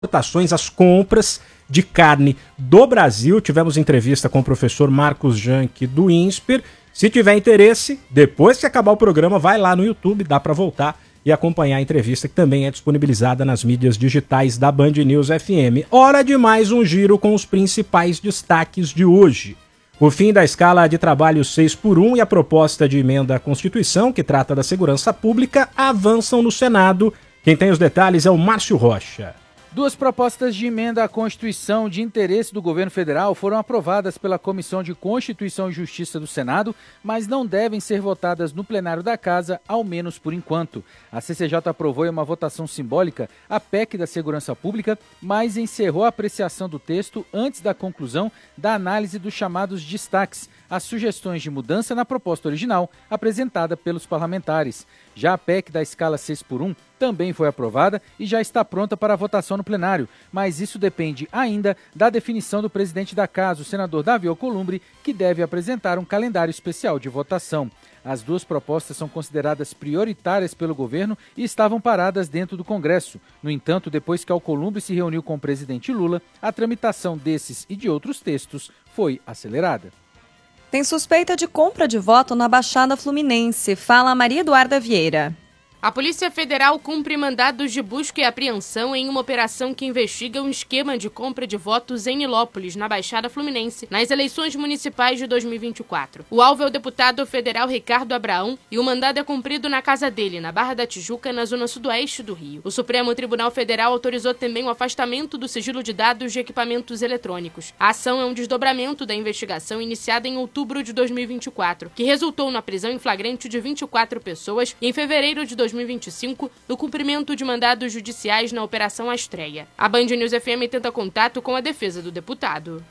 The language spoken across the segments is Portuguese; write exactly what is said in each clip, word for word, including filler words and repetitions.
exportações, as compras de carne do Brasil. Tivemos entrevista com o professor Marcos Janck do INSPER. Se tiver interesse, depois que acabar o programa, vai lá no YouTube, dá para voltar e acompanhar a entrevista, que também é disponibilizada nas mídias digitais da Band News F M. Hora de mais um giro com os principais destaques de hoje. O fim da escala de trabalho seis por um e a proposta de emenda à Constituição, que trata da segurança pública, avançam no Senado. Quem tem os detalhes é o Márcio Rocha. Duas propostas de emenda à Constituição de interesse do governo federal foram aprovadas pela Comissão de Constituição e Justiça do Senado, mas não devem ser votadas no plenário da Casa, ao menos por enquanto. A C C J aprovou em uma votação simbólica a P E C da Segurança Pública, mas encerrou a apreciação do texto antes da conclusão da análise dos chamados destaques, as sugestões de mudança na proposta original apresentada pelos parlamentares. Já a P E C da escala seis por um também foi aprovada e já está pronta para a votação no plenário, mas isso depende ainda da definição do presidente da Casa, o senador Davi Alcolumbre, que deve apresentar um calendário especial de votação. As duas propostas são consideradas prioritárias pelo governo e estavam paradas dentro do Congresso. No entanto, depois que Alcolumbre se reuniu com o presidente Lula, a tramitação desses e de outros textos foi acelerada. Tem suspeita de compra de voto na Baixada Fluminense. Fala Maria Eduarda Vieira. A Polícia Federal cumpre mandados de busca e apreensão em uma operação que investiga um esquema de compra de votos em Nilópolis, na Baixada Fluminense, nas eleições municipais de dois mil e vinte e quatro. O alvo é o deputado federal Ricardo Abraão e o mandado é cumprido na casa dele, na Barra da Tijuca, na zona sudoeste do Rio. O Supremo Tribunal Federal autorizou também o afastamento do sigilo de dados de equipamentos eletrônicos. A ação é um desdobramento da investigação iniciada em outubro de dois mil e vinte e quatro, que resultou na prisão em flagrante de vinte e quatro pessoas e em fevereiro de dois mil e vinte e cinco, no cumprimento de mandados judiciais na Operação Astreia. A Band News F M tenta contato com a defesa do deputado.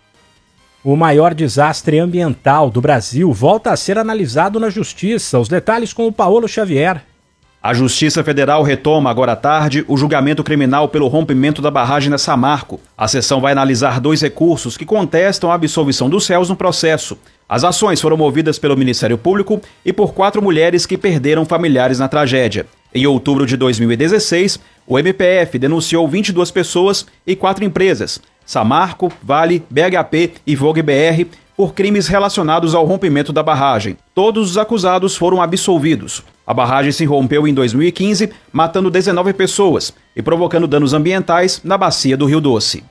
O maior desastre ambiental do Brasil volta a ser analisado na Justiça. Os detalhes com o Paulo Xavier. A Justiça Federal retoma agora à tarde o julgamento criminal pelo rompimento da barragem da Samarco. A sessão vai analisar dois recursos que contestam a absolvição dos réus no processo. As ações foram movidas pelo Ministério Público e por quatro mulheres que perderam familiares na tragédia. Em outubro de dois mil e dezesseis, o M P F denunciou vinte e duas pessoas e quatro empresas, Samarco, Vale, B H P e Vogue B R, por crimes relacionados ao rompimento da barragem. Todos os acusados foram absolvidos. A barragem se rompeu em dois mil e quinze, matando dezenove pessoas e provocando danos ambientais na bacia do Rio Doce.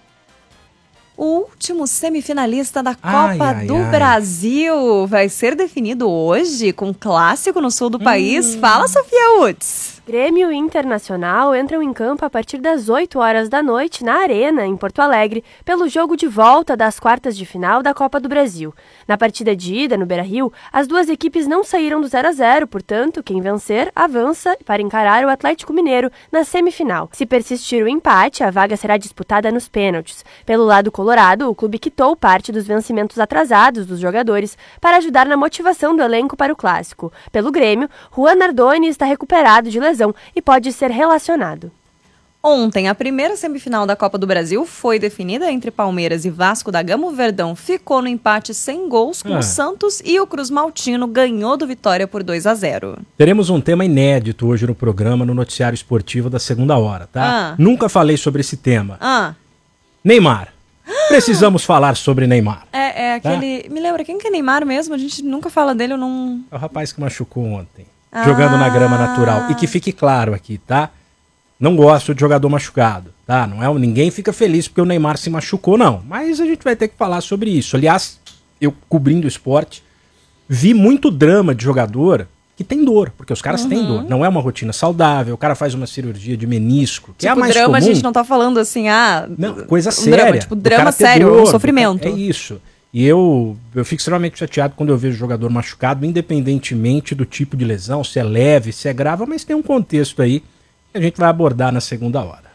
O último semifinalista da Copa ai, ai, do ai. Brasil vai ser definido hoje com um clássico no sul do hum. país. Fala, Sofia Utz. Grêmio e Internacional entram em campo a partir das oito horas da noite na Arena, em Porto Alegre, pelo jogo de volta das quartas de final da Copa do Brasil. Na partida de ida, no Beira-Rio, as duas equipes não saíram do zero a zero, portanto, quem vencer, avança para encarar o Atlético Mineiro na semifinal. Se persistir o empate, a vaga será disputada nos pênaltis. Pelo lado colorado, o clube quitou parte dos vencimentos atrasados dos jogadores para ajudar na motivação do elenco para o clássico. Pelo Grêmio, Juan Nardoni está recuperado de lesão e pode ser relacionado. Ontem, a primeira semifinal da Copa do Brasil foi definida entre Palmeiras e Vasco da Gama. O Verdão ficou no empate sem gols com ah. o Santos e o Cruz Maltino ganhou do Vitória por dois a zero. Teremos um tema inédito hoje no programa, no noticiário esportivo da segunda hora, tá? Ah. Nunca falei sobre esse tema. Ah. Neymar. Precisamos falar sobre Neymar. É, é aquele... Tá? Me lembra, quem que é Neymar mesmo? A gente nunca fala dele, eu não... É o rapaz que machucou ontem. Ah. Jogando na grama natural. E que fique claro aqui, tá? Não gosto de jogador machucado, tá? Não é, ninguém fica feliz porque o Neymar se machucou, não. Mas a gente vai ter que falar sobre isso. Aliás, eu cobrindo o esporte, vi muito drama de jogador que tem dor, porque os caras uhum. têm dor. Não é uma rotina saudável, o cara faz uma cirurgia de menisco, que tipo, é a mais drama, comum. A gente não tá falando assim, ah... Não, coisa um séria. Drama, tipo, drama sério, dor, um sofrimento. É isso. E eu, eu fico extremamente chateado quando eu vejo jogador machucado, independentemente do tipo de lesão, se é leve, se é grave, mas tem um contexto aí que a gente vai abordar na segunda hora.